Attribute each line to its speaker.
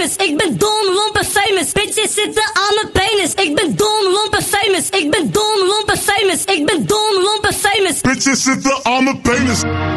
Speaker 1: famous. Ik ben dom, lomp en famous. Bitches zitten aan mijn penis. Ik ben dom, lomp en famous. Ik ben dom, lomp en famous. Ik ben dom, lomp en famous.
Speaker 2: Bitches zitten aan mijn penis.